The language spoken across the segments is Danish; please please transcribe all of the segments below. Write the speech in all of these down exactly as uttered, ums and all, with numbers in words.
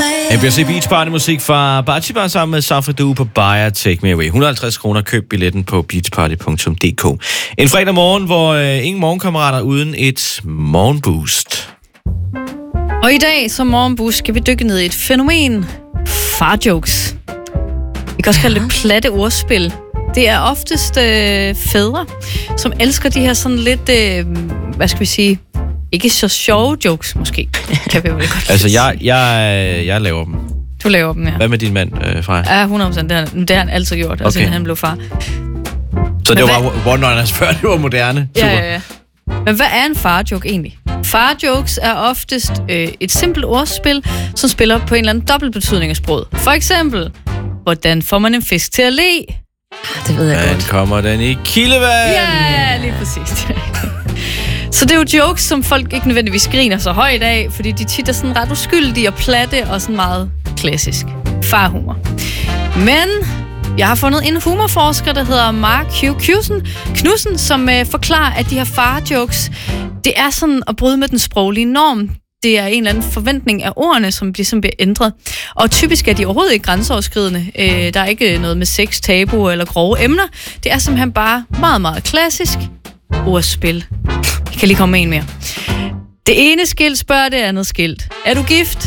A B C Beach Party musik fra Bachibar sammen med Safri på Bayer Take Me Away. et hundrede og halvtreds kroner, køb billetten på beachparty punktum d k. En fredag morgen, hvor øh, ingen morgenkammerater uden et morgenboost. Og i dag som morgenboost skal vi dykke ned i et fænomen. Farjokes. Vi kan også kalde det platte ordspil. Det er oftest øh, fædre, som elsker de her sådan lidt, øh, hvad skal vi sige, ikke så sjove jokes måske, kan vi jo godt Altså, jeg, jeg, jeg laver dem. Du laver dem, ja. Hvad med din mand, øh, Freja? Ja, hundrede procent. Det har, det har han altid gjort, okay. Altså siden han blev far. Så det var bare one-liners før det var moderne? Ja, ja, ja. Men hvad er en farjoke egentlig? Farjokes er oftest øh, et simpelt ordspil, som spiller på en eller anden dobbeltbetydning af sproget. For eksempel, hvordan får man en fisk til at le? Det ved jeg Men godt. kommer den i kildevand? Ja, lige præcis. Så det er jo jokes, som folk ikke nødvendigvis griner så højt af, fordi de tit er sådan ret uskyldige og platte og sådan meget klassisk farhumor. Men jeg har fundet en humorforsker, der hedder Mark Hugh Knudsen, Knudsen som øh, forklarer, at de her farjokes, det er sådan at bryde med den sproglige norm. Det er en eller anden forventning af ordene, som ligesom bliver ændret. Og typisk er de overhovedet ikke grænseoverskridende. Øh, der er ikke noget med sex, tabu eller grove emner. Det er simpelthen bare meget, meget klassisk ordspil. Jeg kan lige komme med en mere. Det ene skilt spørger det andet skilt. Er du gift?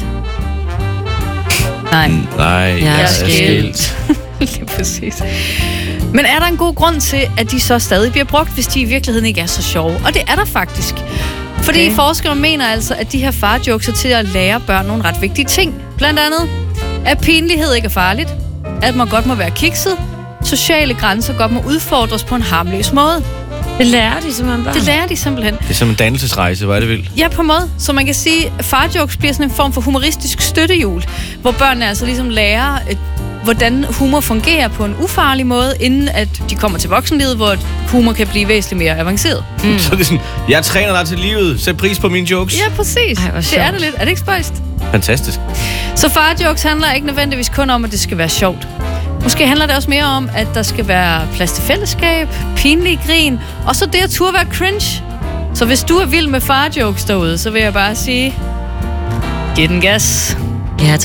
Nej. Nej, jeg Jeg er er skilt. Lige præcis. Men er der en god grund til, at de så stadig bliver brugt, hvis de i virkeligheden ikke er så sjove? Og det er der faktisk. Fordi okay. forskere mener altså, at de her farjokes er til at lære børn nogle ret vigtige ting. Blandt andet, at pinlighed ikke er farligt, at man godt må være kikset, sociale grænser godt må udfordres på en harmløs måde. Det lærer de simpelthen bare. Det lærer de simpelthen. Det er som en dannelsesrejse, hvor er det vildt. Ja, på en måde. Så man kan sige, at farjokes bliver sådan en form for humoristisk støttehjul, hvor børnene altså ligesom lærer, hvordan humor fungerer på en ufarlig måde, inden at de kommer til voksenlivet, hvor humor kan blive væsentligt mere avanceret. Mm. Så det er sådan, jeg træner dig til livet. Sæt pris på mine jokes. Ja, præcis. Ej, det er det lidt. Er det ikke spøjst? Fantastisk. Så farjokes handler ikke nødvendigvis kun om, at det skal være sjovt. Måske handler det også mere om, at der skal være plads til fællesskab, pinlig grin, og så det at turde være cringe. Så hvis du er vild med farjokes derude, så vil jeg bare sige, giv den gas.